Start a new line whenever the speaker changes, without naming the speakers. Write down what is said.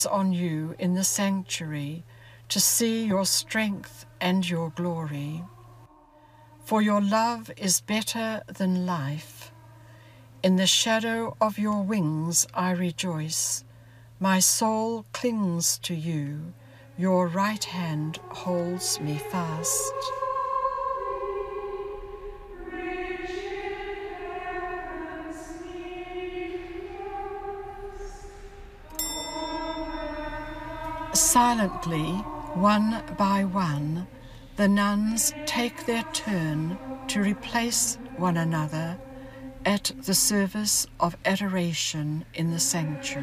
on you in the sanctuary to see your strength and your glory. For your love is better than life. In the shadow of your wings I rejoice. My soul clings to you. Your right hand holds me fast. Silently, one by one, the nuns take their turn to replace one another at the service of adoration in the sanctuary.